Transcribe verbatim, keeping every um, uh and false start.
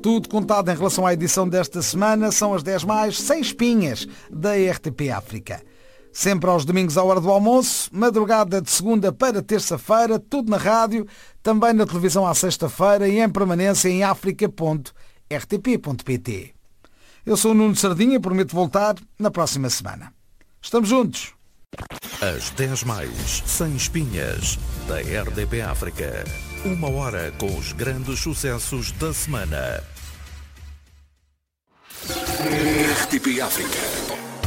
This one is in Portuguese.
Tudo contado em relação à edição desta semana são as dez mais, sem espinhas, da R T P África. Sempre aos domingos à hora do almoço, madrugada de segunda para terça-feira, tudo na rádio, também na televisão à sexta-feira e em permanência em africa ponto r t p ponto p t. Eu sou o Nuno Sardinha, prometo voltar na próxima semana. Estamos juntos! As dez mais, sem espinhas, da R T P África. Uma hora com os grandes sucessos da semana. R T P África.